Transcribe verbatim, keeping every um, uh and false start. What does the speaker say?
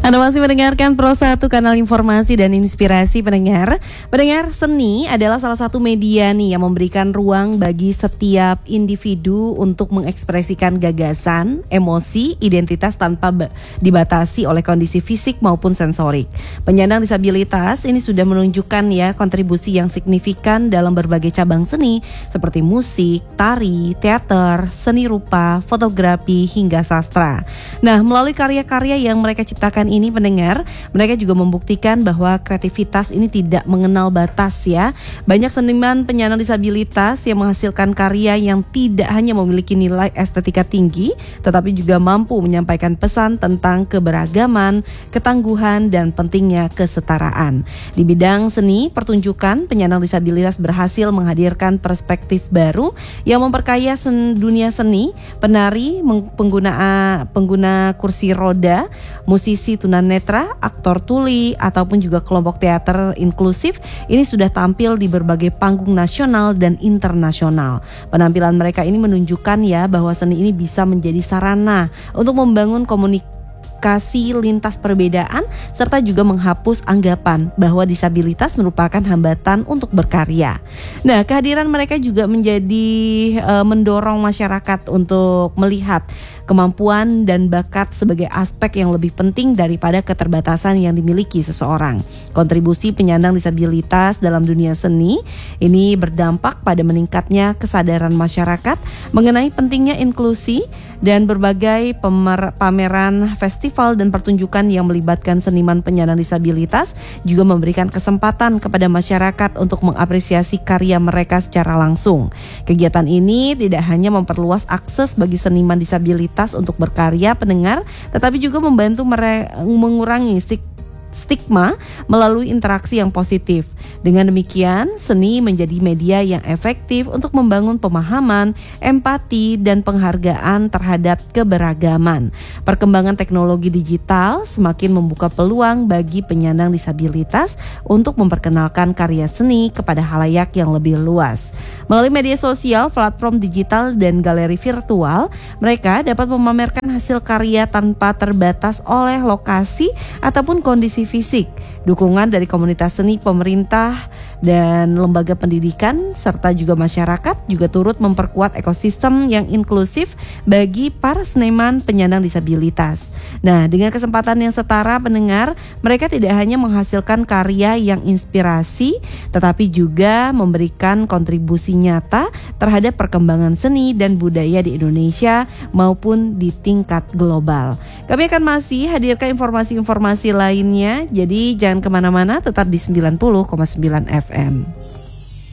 Anda masih mendengarkan Pro satu, kanal informasi dan inspirasi pendengar. Pendengar, seni adalah salah satu media nih yang memberikan ruang bagi setiap individu untuk mengekspresikan gagasan, emosi, identitas tanpa be- dibatasi oleh kondisi fisik maupun sensorik. Penyandang disabilitas ini sudah menunjukkan ya kontribusi yang signifikan dalam berbagai cabang seni seperti musik, tari, teater, seni rupa, fotografi hingga sastra. Nah, melalui karya-karya yang mereka ciptakan ini pendengar, mereka juga membuktikan bahwa kreativitas ini tidak mengenal batas ya. Banyak seniman penyandang disabilitas yang menghasilkan karya yang tidak hanya memiliki nilai estetika tinggi, tetapi juga mampu menyampaikan pesan tentang keberagaman, ketangguhan, dan pentingnya kesetaraan. Di bidang seni pertunjukan, penyandang disabilitas berhasil menghadirkan perspektif baru yang memperkaya sen- dunia seni. Penari, pengguna pengguna kursi roda, musisi tunanetra, aktor tuli, ataupun juga kelompok teater inklusif ini sudah tampil di berbagai panggung nasional dan internasional. Penampilan mereka ini menunjukkan ya bahwa seni ini bisa menjadi sarana untuk membangun komunikasi kasih lintas perbedaan serta juga menghapus anggapan bahwa disabilitas merupakan hambatan untuk berkarya. Nah, kehadiran mereka juga menjadi e, mendorong masyarakat untuk melihat kemampuan dan bakat sebagai aspek yang lebih penting daripada keterbatasan yang dimiliki seseorang. Kontribusi penyandang disabilitas dalam dunia seni ini berdampak pada meningkatnya kesadaran masyarakat mengenai pentingnya inklusi dan berbagai pemer- pameran, festival dan pertunjukan yang melibatkan seniman penyandang disabilitas juga memberikan kesempatan kepada masyarakat untuk mengapresiasi karya mereka secara langsung. Kegiatan ini tidak hanya memperluas akses bagi seniman disabilitas untuk berkarya pendengar, tetapi juga membantu mere- mengurangi stigma stigma melalui interaksi yang positif. Dengan demikian, seni menjadi media yang efektif untuk membangun pemahaman, empati, dan penghargaan terhadap keberagaman. Perkembangan teknologi digital semakin membuka peluang bagi penyandang disabilitas untuk memperkenalkan karya seni kepada khalayak yang lebih luas. Melalui media sosial, platform digital, dan galeri virtual, mereka dapat memamerkan hasil karya tanpa terbatas oleh lokasi ataupun kondisi fisik. Dukungan dari komunitas seni, pemerintah, dan lembaga pendidikan, serta juga masyarakat juga turut memperkuat ekosistem yang inklusif bagi para seniman penyandang disabilitas. Nah, dengan kesempatan yang setara pendengar, mereka tidak hanya menghasilkan karya yang inspirasi, tetapi juga memberikan kontribusi nyata terhadap perkembangan seni dan budaya di Indonesia maupun di tingkat global. Kami akan masih hadirkan informasi-informasi lainnya, jadi jangan kemana-mana, tetap di sembilan puluh koma sembilan F M.